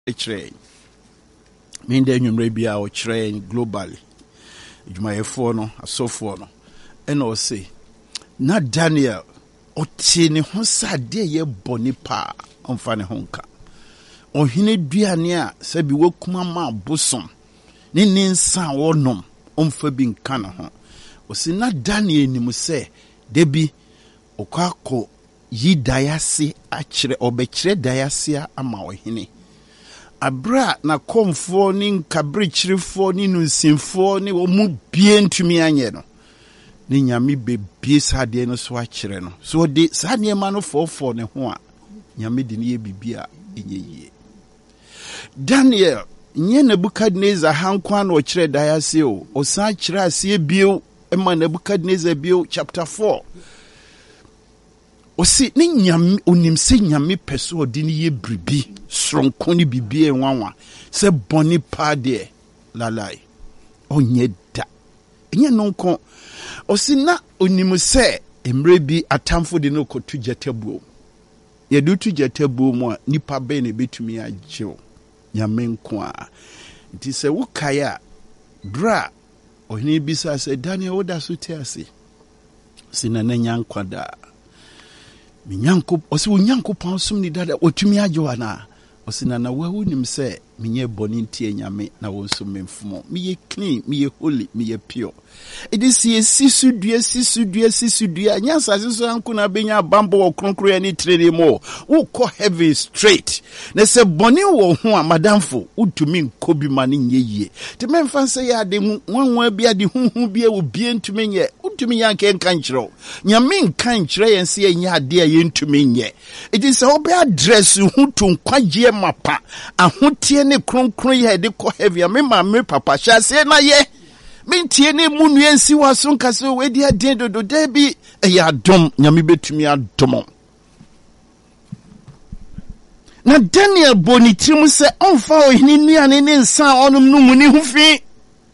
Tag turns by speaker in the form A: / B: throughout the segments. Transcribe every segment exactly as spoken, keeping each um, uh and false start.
A: Train. Mean the number our train globally. You may phone a so phone. And I'll say, not Daniel, or Tini Honsa de ye bonipa on Fanny Honka. Or Hine Diania, Sabi Wokuma Bosom, Ninin San or Nom, on Fabin Canahan. Or say, not Daniel, ni muse, Debbie, Okako, ye diasi, actually, or betre diasia, ama hine. Abra na komfo ni nkabrichirifo ni nunsimfo ni omu bie ntumi anye no ni nyame bebie sade no so akire no so de sade ma no fofo ne ho a nyame de ne ye bibia enyeye Daniel nye Nebukadnezar hankwa na okire dayase o osan kire ase bio ema Nebukadnezar bio chapter four osi ni nyame onimse nyame peso odi ni ye bribi sronko ni bibi enwanwa se boni pa de lalai onye da enye nonko osi na onimse emre bi atamfo de no kotu jetabuo ye du tu jetabuo mu a nipa be na betumi agyew nyame nko a nti se wukaya bra ohini bisa se Daniel oda so tiase sina na nyankwada minyanko osi unyanko pansum ni dada otumi ajoana osi na na wahu nim se minye boni ntie nyame na wonsum memfumo miye clean miye holy miye pure edisi sisu dua sisu dua sisu dua nyansa sisu anku na benya bambo okronkro ani trene mo wo ko heavy straight na se boni wo ho a madamfo utumi nkobi mane nyeye te memfa se ya de nwanwa bia de huhu bia wo bia ntumi nye utumi yanke nkankyero nyame nkankyere yense yenya ade a yentumi nye edisi obe address hu to nkwaje mapa ahotie ne kronkron ye de ko heavy me ma me papa hyase na ye mintie ne mu nuansi waso nkase we di adin dodo da bi eya adom nyame betumi adom na Daniel boni tirim se onfa ohini nuane ne nsan onum no mu ni hufi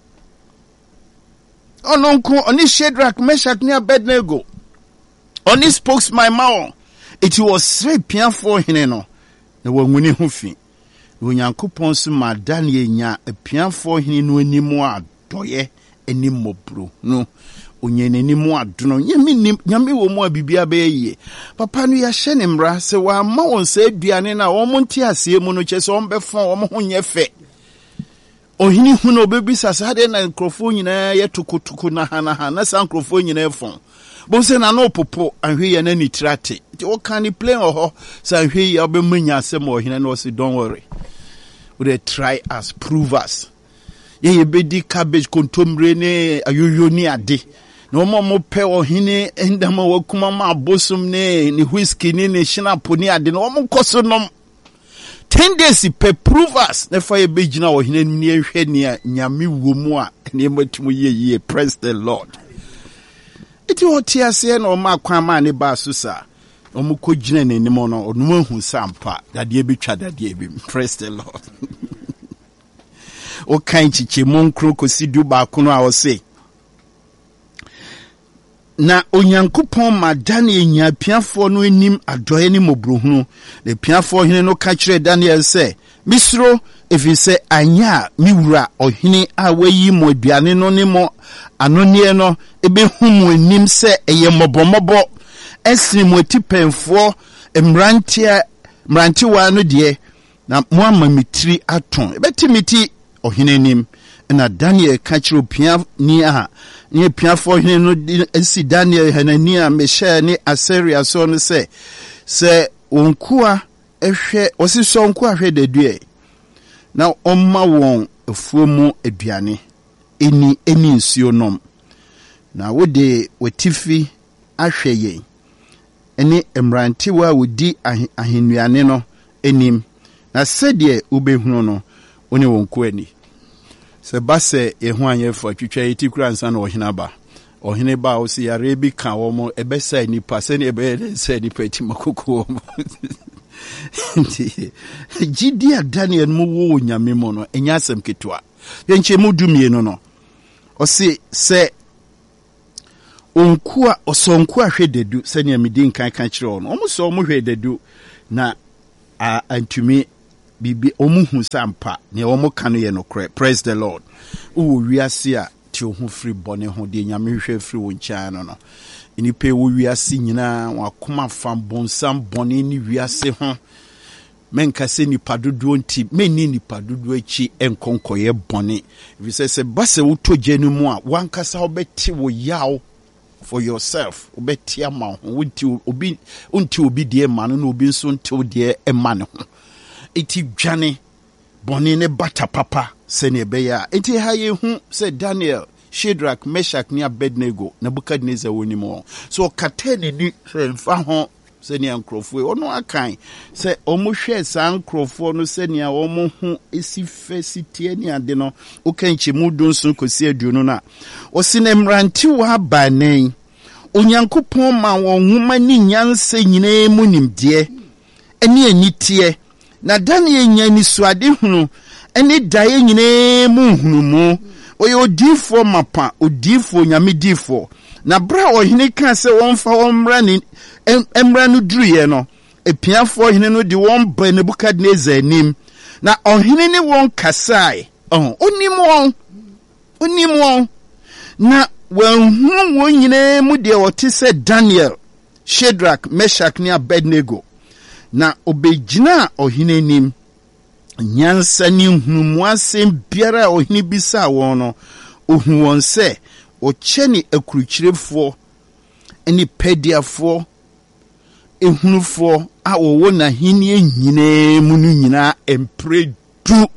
A: ononko oni Shadrach Meshach ne Abednego oni spokes my mouth it was straight pian for hine no na wanguni hufi Onyankopon so ma Daniel nya apianfo hini no animu adoye eni mobro no onye nanimu adono nyame nyame wo mu abibia be ye papa no ya hye ne mra se wa ma won se aduane na wo monti ase mu no kyese won befon wo ho nye fe ohini hu no bebisa sade na nkrofo nyina ye tukutuku na hana hana sa nkrofo nyina efon bo se na no popo ahwe ye na ni trate ti wo kan ni play oho sa ahwe ye obemanya asem ohina na o se don't worry we try us prove us ye bedi cabbage kontomre ne ayoyo ni ade no mo mo pe ohine endama wakuma ma bosom ne ni whiskey ni ne shinapo ni ade no mo koso nom ten days pe prove us na fa ye begina ohine ni ehwe ni nyame womu a ne matumu ye ye praise the Lord iti otiase na o ma kwan ma ne ba so sa o mo ko gina ne ni mo no onu ahu sampa dade betwa dade bi praise the Lord o kan chiche monkro kosi du ba kono a o se na Onyankopon ma Daniel nya piafo no enim adoye ni mobrohunu le piafo hene no ka kire Daniel se misro efise anya miwura ohene a wayi mo aduane no ne mo anone no ebe humu enim se eye mobomobo esini mo tipenfo emrantia mrantiwa no de na mo amamitri aton ebetimiti ohene nim na Daniel kachiro pia ni a ni pia fo hene no esi Daniel Hanania Mishael ni Asaria so no se se onkua ehwe osiso onkua hwe dedue na omma won efuomu aduane eni eni nsuo nom na wode wetifi ahwe ye eni emrantiwa wodi ahenuane no enim na sedie ubehunu no oni wonku ani se base ye ho anyefo twitwa yiti kura nsa na ohina ba ohine ba o si yare bi ka wo mo ebesa ni pase ni ebe se ni peti makoko mo gidi a Daniel mu wo nyame mo no enya asem ketwa yenche mu dumie no no o si se onku a osonku a hwededu se ne amidi nkan kan kire no o mo so mo hwededu na a antumi bibi omuhu sampa ne omo kanu ye no kre. Praise the Lord. Uwo wiase a ti ohu free bone ho de nyame hwe free wo ncha no no. Inipe wo wiase nyina wakoma fam bonsam bone ni wiase ho. Menka se nipa dodo nti menni nipa dodo achi enkonkoye bone. If say se base wo toje no mu a wankasa obeti wo yaw for yourself. Obeti ama ho unti obi unti obi de ma no obi nso nti de e ma ne ho. Iti dwane bone ne bata papa se ne be ya. Iti ha ye hu se Daniel, Shadrach, Meshach ni Abednego Nebukadnezar woni mo. So katene ni se mfa ho se ne ankrofo ono akan se omo hwe sa ankrofo no se ne omo hu esi fesi tie ne ade no okanchi mu donso kosi aduonu na o sine mranti wa banen onyankopon ma won huma ni nyanse nyina mu nimde eni anitie na Daniel nya ni suade hunu eni dae nyina mu hunu mu oye odifo mapa odifo nyame difo na bra ohene kan se wonfa wonmra ni emra no duruye no epiafo ohene no de won ba Nebukadnezar nim na ohene ne won kasai oh onim won onim won na won won nyina mu de wote se Daniel, Shadrach, Meshach ni Abednego na obegina ohene nim nyansa ni hunu asem biara ohene bisa won no ohun won se o cheni akuruchirefo eni pediafo ehunufo a wo na hini nyina mu nu nyina empredu.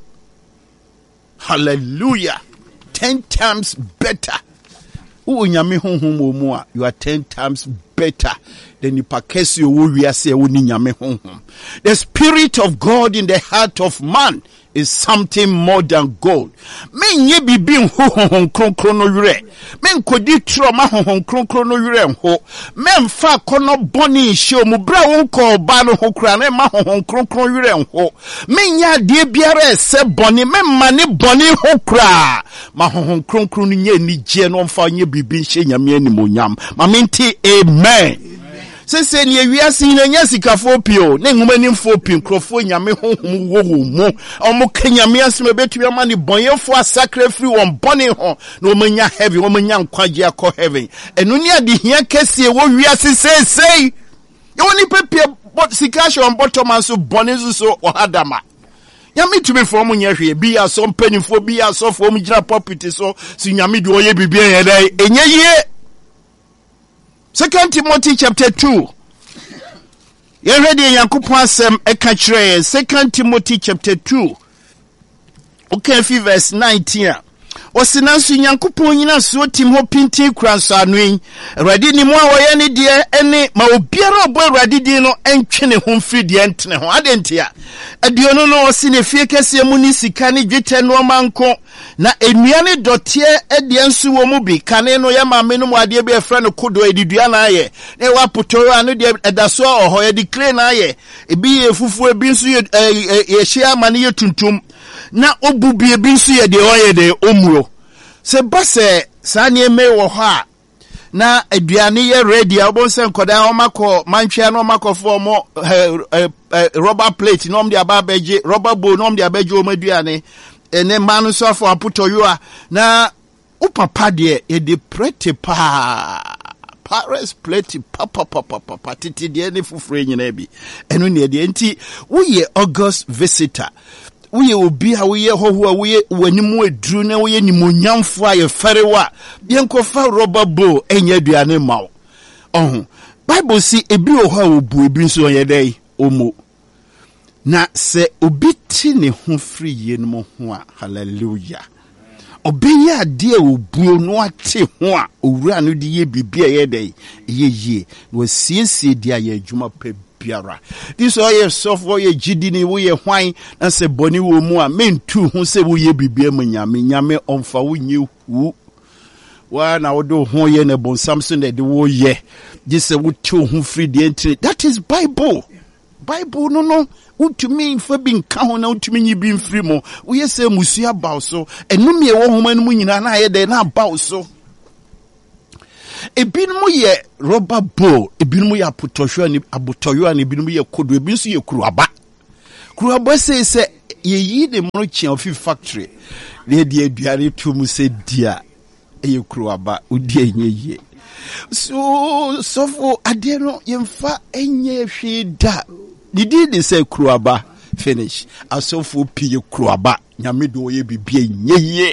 A: Hallelujah. ten times better. U nyame honhom mu a you are ten times better than the pakesi wo wiase wo ni nyame honhom. The spirit of God in the heart of man is something more than gold. Men ye bibi honhom kronkron no yure. Men kodi trauma honhom kronkron no yure ho. Men fa kono boni hye mu bra won ko ba no ho kra na ma honhom kronkron yure ho. Men ya de biara se boni men mane boni ho kra. Ma honhom kronkron no nye ni je no mfa nye bibi hye nyame animonyam. Ma menti amen. Se se ni wiase ni nya sikafo pio ne ngumani mfo pin krofo nyame honhom wo wo mu omo kanyame asem betu ama ni bonyefo asakra free won bone ho na omanya heaven omanya nkwaje akọ heaven enu ni ade hia kese wo wiase se sei ye woni pepie bot sikasho on bottom so bone so ohadama nyame tumi fo mo nya hwe bi ya so mpanifo bi ya so fo mo gira property so si nyame de oye bibia ye dai enye ye. Second Timothy chapter two. You ready Yankopon asem eka kire. Second Timothy chapter two. Okay, verse nineteen. Osinansu Yankopon nyina so tim ho pintin kranso anwen. Awurade ni mo a woye ne de ene ma obiara obo awurade din no entwe ne ho mfiri de entene ho adentia. Aduono no osine fie kese mu ni sika ne dwetɛ no manko na enua ne dotie ede nsu wo mu bi kane no ya maame no mu ade be efra no kodo edidua na aye ne wa potoro anu de edaso oho ye declare na aye ebi ye fufu ebi nsu ye ye hia ma ne ye tuntum na obubi ebi nsu ye de oye de omuro se base sa ne me wo ho a na aduane ye ready obonse nkoda o makọ manhwe no makọfo mo rubber plate no mde ababeje rubber bowl no mde abeje o maduane ene manu so afọ aputoyo a na upapa de e de pretty pa Paris plate papa papa papa titi de ne fufure nyina bi eno ne de enti wo ye August visitor uye obi a uye hoho a uye wanimu edru na uye ni monyamfo a ye ferewa yenkofa rubber bowl enye aduane mawo oh Bible si ebi oho a obu ebi nso ye dai omo na se obi ti ne ho free ye no ho a hallelujah obi ya de obu no ate ho a owura no de ye bibia ye dai ye ye no siesie dia ye adwuma pe biara this all ye suffer ye gidi ni wo ye hwan na se boni wo mu a mentu ho se wo ye bibia mu nyame nyame omfa wo nyi hu wa na wo do ho ye ne bon samson de wo ye this wo ti ho free the entry that is Bible Bible no no utumi mfa bi nka ho na utumi nyi bi mfiri mo wo ye se musua baw so enum ye wo homa no mu nyina na ye de na baw so ebinmu ye rubber bowl ebinmu ye apotohwa ni abotoyo ani ebinmu ye kodo ebinsu ye kuruaba Kruaba say say ye the mochi of factory. The dear diary to mu say dear. You Kruaba udie ye. So so for adeno yemfa enye hwe da. Did they say Kruaba finish? Asofo pie Kruaba nyame do ye bibie nye ye.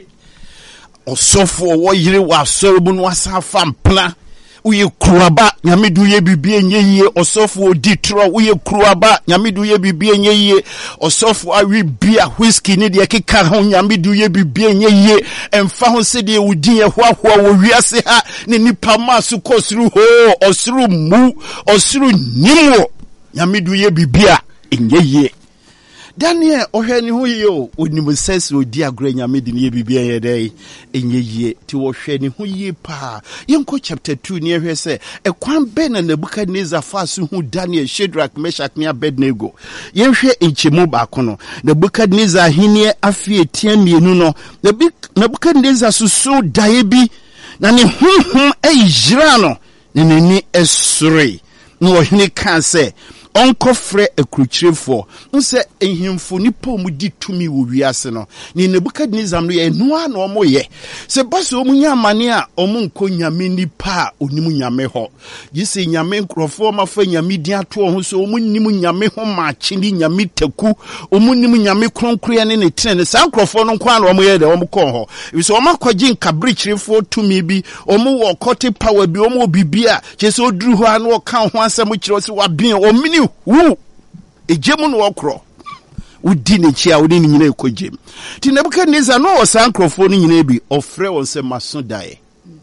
A: Osofo wo yire wa sorobu no asafa mpla. Uye Kruaba nyame do ye bibie nye ye. Osofo ditro uye Kruaba nyame do ye bibie nye ye. Osofo awi bia whiskey ne de keka ho nyame do ye bibie nye ye. Emfa ho se de udin ye hwahwa wo wiase ha ne nipa ma so kosuru ho osuru mu osuru nyimo nyame do ye bibia nye ye. Daniel ohwani ho ye o onimu sese odi agro nyame de ne bibia ye dai enye ye ti wo hwani ho ye pa yenko chapter two ne ehwe se ekwan be na Nebukadnezar faso hu Daniel, Shadrach, Meshach ne Abednego yenhwe enchemu ba kono Nebukadnezar henie afie tia mienu no Nebukadnezar susu dae bi na ne hunhun ejira no ne nani esore no ohene kan se onko frɛ akrukyerefo nse ehimfo nipa mu di tumi wo wiase no ni Nebukadnezar no ye noa na omo ye se baso omu nyamane a omu nko nyame nipa onimu nyame ho yise nyame nkrofo mafa nyame di ato ho so omu nimu nyame ho ma chindi nyame taku omu nimu nyame kronkroya ne ne tene sa nkrofo no nko na omo ye de omo kɔ ho yise omo akɔgye nkabrikyerefo tumi bi omu wo kote power bi omu bibia kyese oduru ho an wo kan ho asɛm kyerɛ se wabin omini wu ejemu no okro udi ne chia udi ne nyina ekojem ti Nebukadnezar no osan krofo no nyina bi ofre won se maso dae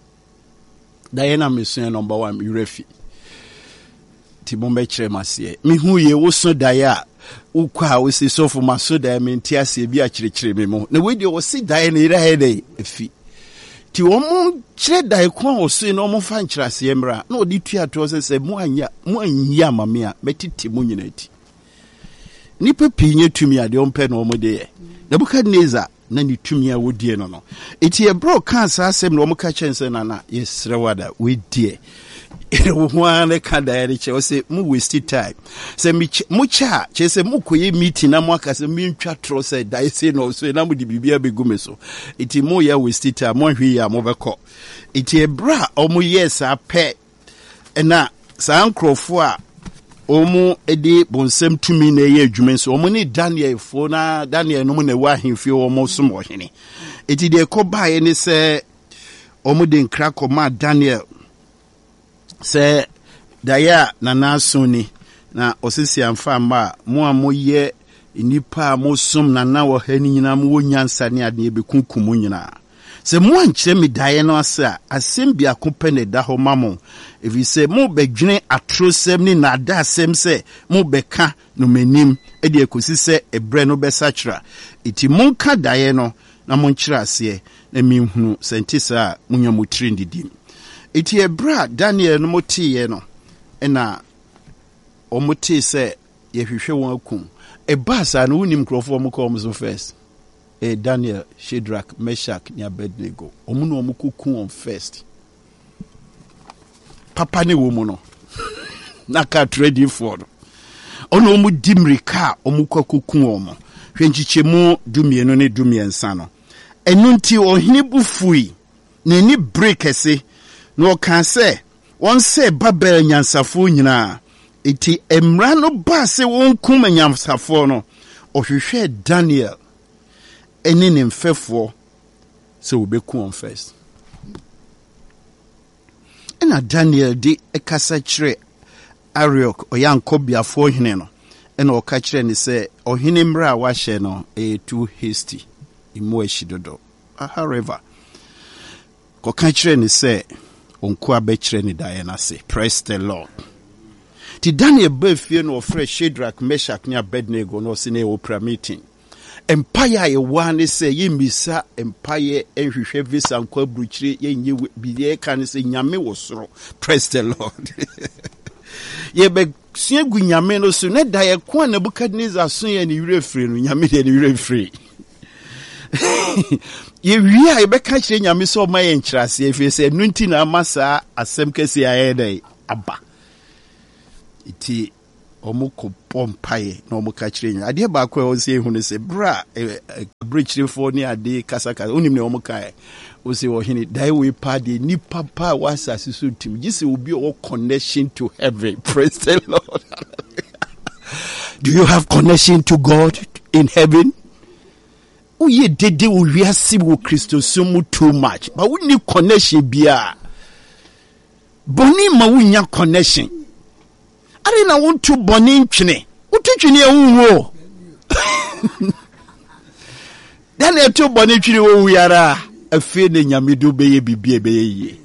A: dae na meso number one yurefi ti bombe kire mase mi hu ye wo so dae a ukwa wo se so fo maso dae me ntiase bi a kire kire me mo na we de wo se dae ne ira he dai efi ti wo mu kire dae kwa wo so no mo fa nkyirase emra na odi tua to se se mu anya mu anya mame a betiti mu nyina ti nipa pinye tumi ade ompe no mo de ye Nebukadnezar na ni tumi a wodie no no eti e bro kan sa asem no mo ka chense na na yesrewada we die wo ho ne ka dae che o se mu waste time se mu cha che se mu koye meeting na mo aka se mi ntwa tro se dae se no so na mu di bibia begume so eti mo ya waste time mo hwe ya mo beko eti e bra o mo yes a pe na sa nkrofo a omu edi bonsem tumi na ye adwumen so omu ni Daniel fo na Daniel no mu na wa hemfie omu som ohene eti de ko bae ni se omu de nkra ko ma Daniel se daya na naso ni na osisi amfa ma mo amoye nipa mo som na na wo hani nyina mo nyansa ne ade be kunkum nyina se mo ankyere me dae no asa asem bia kopene da ho mamo evi se mo bedwene atrosem ni na da asem se mo beka no manim e de ekosi se ebre no besachra iti mo ka dae no na mo nkyere ase na minhunu sentisa munya mo trendidim iti ebra Daniel no motiye no ena omoti se yehwehwe won akum e basa no unim krofo mo kom so first e Daniel, Shadrach, Meshach ni Abednego omu no omu kuku on first papa ne wo mu no na ka ready for ono omu dimrika omu kuku omu hwenchichemu dumienu ne dumiensa no enu nti ohene bufui na ni break ese no kan se won se Babel nyansafo nyina eti emra no ba se won kum nyansafo no ohwehwe Daniel eni ne mfefo se obeku on first ena Daniel di ekasa kire Ariok oyankobiafo hene no ena oka kire ni se ohene mra wa hye no e too hasty imo eshidodo however ko ka kire ni se onko abekire ni dae na se praise the Lord ti Daniel befie no ofre Shadrach, Meshach ni Abednego no se ne opera meeting empire ye wane se yimisa empire enhwehwe visa nkwa bruchire yenye biye kan se nyame wosoro praise the Lord ye be suegu nyame no so ne da ye kwa Nebukadnezar so ye ne wire free no nyame de ne wire free ye wi a ye be ka kire nyame so ma ye nkyirase efe se nunti na amasa asem kesi aye dai aba iti omoko pompaye na omoka chire nya ade ba kwa o se hu ne se bra bridge for ni ade kasaka onim ne omoka o se wo hini dai we pa de ni papa was asisu tim gise obi o connection to heaven. Praise the Lord. Do you have connection to God in heaven? Oh ye dede o wiase wo Christo so too much but we need connection bia boni ma wunya connection are na won to boni ntwene wotwene ehunwo dan e to boni ntwene wo wiara afie ne nyamedo beye bibie beye yi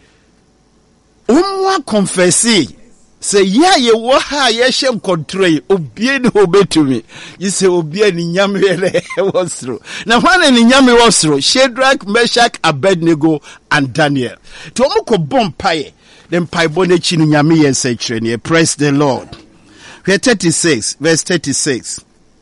A: umwa confessi say ya ye wo ha ye hye control obie ne obetumi you say obie ni nyame ele wosro na hwana ni nyame wosro Shadrach, Meshach, Abednego and Daniel to omko bompaye then pai bonechi no nyame ye nsekire. Praise the Lord. Verse thirty-six, verse thirty-six.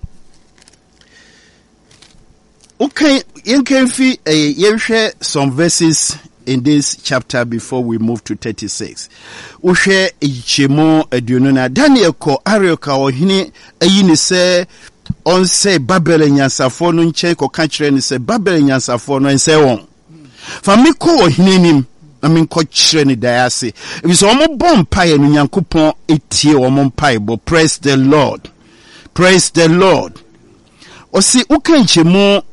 A: Okay, you can feel a you share some verses in this chapter before we move to thirty-six. Uhwe ichemo adununa Daniel ko arioka ohini ayi ni se on say Babel nyansafo no nchen ko ka kire ni se Babel nyansafo no nse won. Fa me ko ohini nim na me ko kire ni dayase. Ebi so omo bom pae no Nyankopon etie omo pae bo. Praise the Lord. Praise the Lord. Osi uka ichemo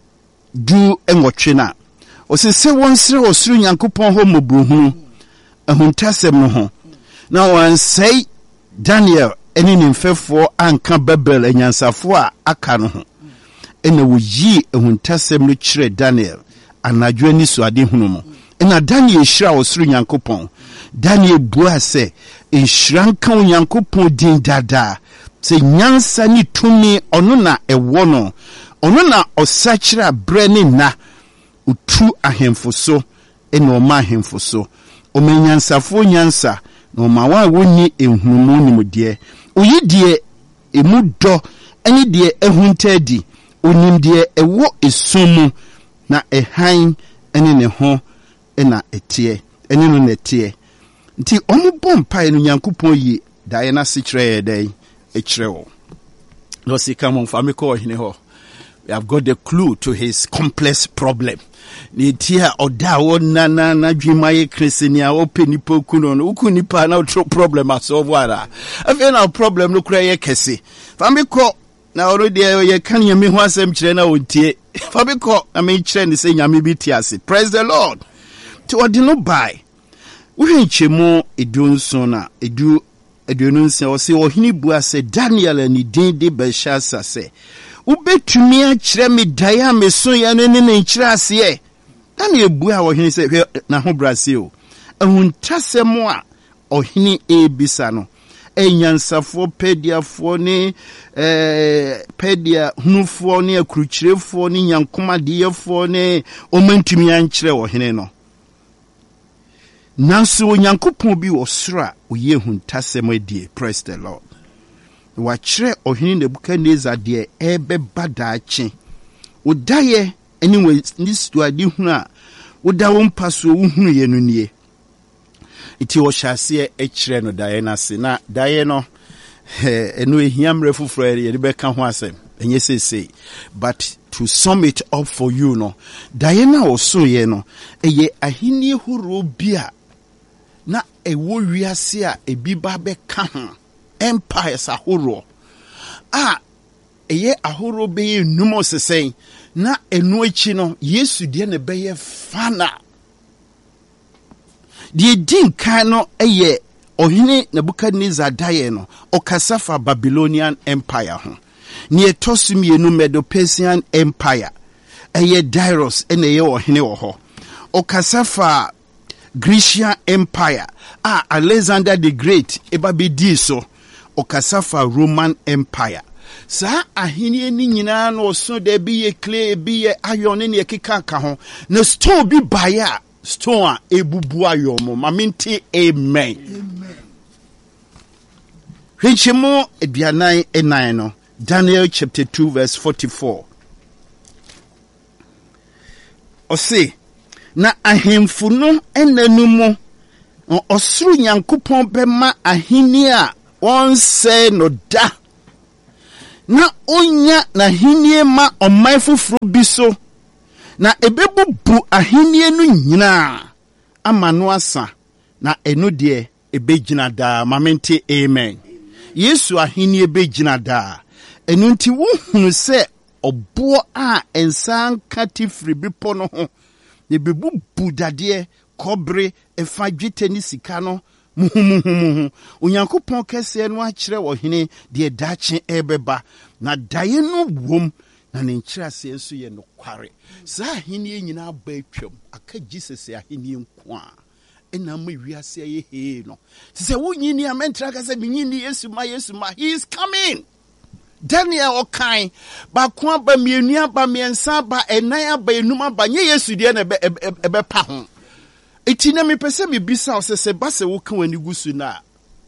A: du enwotwe na Ose se wonsre osuru Nyankopon ho mobruhu ahuntasem no ho na wan say Daniel eni nimfefo anka Babel anyansafo a aka no ho ena woyi ahuntasem no kire Daniel anadwo ani so ade hunu mo ena Daniel hira osuru Nyankopon Daniel bua se enhranka Nyankopon din dada se nyansa ni tumi ono na ewo no ono na osachira brene na utu ahemfo so ena oma ahemfo so omenyansafo nyansa na oma wa woni ehunu ni mudie oyidie emu do eni die ehuntadi onim die ewo esumu na ehan eni ne ho ena etie eni no netie nti omo bompa enu Nyankopon yi dae na sikire dai ekrewo no sika mo famiko hine ho. We have got the clue to his complex problem. Nitia oda wona na na dwemaye kristenia openi pokuno no ukunipa na utro problem asolve wara. Afi na problem no kura ye kese. Famiko na already ye kan yemi ho asem kire na ontie. Famiko na me kire ni se nyame bi tiase. Praise the Lord. To odi no buy. Wo hwechemu edunso na edu edununse o se ohini bua se Daniel ani din de Belshazzar se ubetumi a kire me daya me so ya ne ne kire ase na ebu a ohini se na ho Brazil ahuntasem a ohini ebisa no enyansafo pediafo ne eh pedia hunufo ne akruchirefo ne nyankomadeyefo ne omantumi an kire ohini no nanso Nyankopon bi osra oye huntasem adie. Praise the Lord. Wa kire ohini Nebukadnezar de ebe badaache odaye anyway this to adi hunu a oda wo mpaso wo hunu ye no nie iti wo hyase e kire no daye na se na daye no eno ehiamre fufuro ye de beka ho asem enye sese but to sum it up for you no daye na oso ye no eye ahini horo bia na ewo wiase a ebi ba beka ho empires ahoro a eye ahoro be numo sesen na enu echi no Yesu de ne beye fana de din kan no eye ohini Nebukadnezar daye no okasafa Babylonian empire ho ne etosumi enu Medo-Persian empire eye Darius ene ye ohini wo ho okasafa Grecian empire ah Alexander the Great eba be di so okasafa Roman empire sa ahini ni nyina no so de bi ye clay bi ye iron ne ekeka ka ho na stone bi baya stone a ebubu ayomo maminti amen amen Hwechemo eduanan enan no Daniel chapter two verse forty-four Ose na ahemfu no enanu mu osuru Nyankopon bema ahini a wɔnsɛe no da na onya n'ahenni ma ɔman foforo bi so na ebebubu ahenni no nyinaa ama no asa na eno de ebegyina daa. Mamente amen. Yesu ahenni ebegyina daa. Eno nti wohunu sɛ ɔboɔ a ensa nka tifiri bepɔ no ho ne bebubu dadeɛ kɔbre efa dwetɛ ne sika no muhumuhumu. Onyankopɔn kɛseɛ no akyerɛ wɔ hene deɛ daakye ɛbɛba na dae no wom na ne nkyerɛaseɛ nso yɛ no kware. Saa ahenni nyinaa ba atwam aka Jesus ahenni nko a ɛna ma wiase yɛ hee no. Sɛ wonyini a mentra ka sɛ menyini Yesu ma Yesu ma, he is coming. Daniel okai ba kwa ba mienu aba miensa ba enan aba enum aba nye Yesu de na ebe ebe pa ho. Eti na me pese me bisa o se se ba se wo kan wani gusu na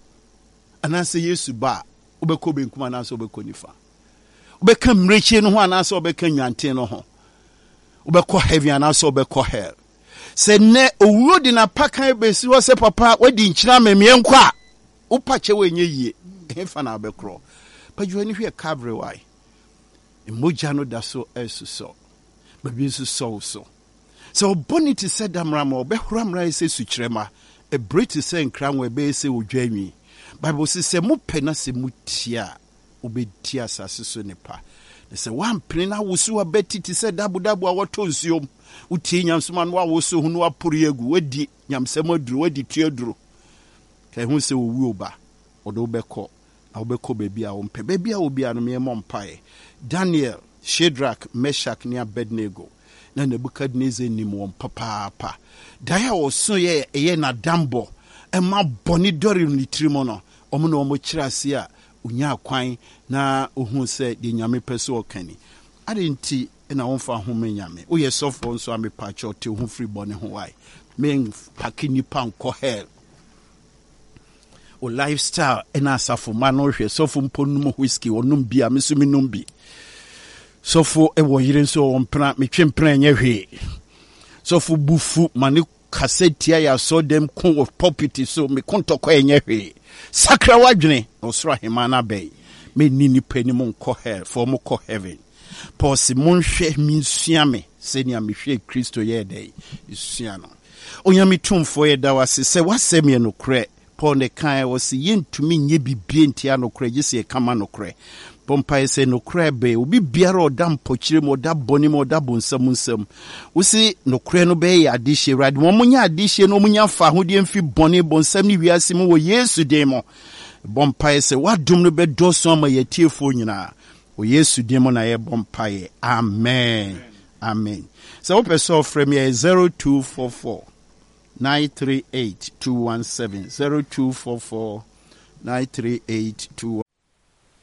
A: anase Yesu ba obekɔ benkum anase obekɔ nifa. Obeka mrechi no ho anase obeka nwanten no ho. Obekɔ heaven anase obekɔ hell. Se ne owuro di na pakan besi wo se papa wadi nkyira memie nkɔ a upa che we nye yie. Hefa na obekɔ. Pajuani hwe Calvary why emoja no da so esuso babi nsuso so so bonity said damrama obehramra ese sukyerema e breti se nkran we be ese odwanwi Bible says se mo pena se mutia obetia asase so nepa se wan pene na wosu abeti ti se dabu dabu a woto nsuom utie nyamsoma no awoso hu no apori egu wadi nyamsem aduru wadi tuaduru kai hu se owu oba odo beko Aubeko baby a umpe baby a ubi anu me mompae Daniel, Shadrach, Meshach ni Abednego na Nebukadnezar ni mu papa pa daya oso ye ye na dambo e ma boni dori ni trimo no omo na omo kirase a unya kwan na ohun se de nyame pese okani adenti na wonfa home nyame wo ye sofo nso amepa cho te hu free boni ho wai men pakini pan ko hell o lifestyle ena asafo ma no hwe sofo mponum whiskey onum bia mesumi num bi sofo e wo yire nso wo mpra metwempra nya hwe sofo bufu mane kasetia ya so dem kun of property so me kontokọ enya hwe sakra wadwene osoro hema na bay me ni ni pani mo nko hell for mo ko heaven pause mon hwe mi sua me se ni amehwe Kristo ye dey sua no onyame tumfo ye da wase se wasem ye no kre Paul ne kan was yentumi nye bibie ntia no kra gise kama no kra pompa ese no kra be obi biara odam pochire mo da boni mo da bonsam nsam usi no kra no be ya adihye rad mo munya adihye no munya fa hodie mfi boni bonsam ni wiase mo wo Yesu demo pompa ese wadum no be doso ma yetiefo nyina wo Yesu demo na ye pompa ye amen amen so wo person frame ye zero two four four nine three eight two one seven zero two four four nine three eight two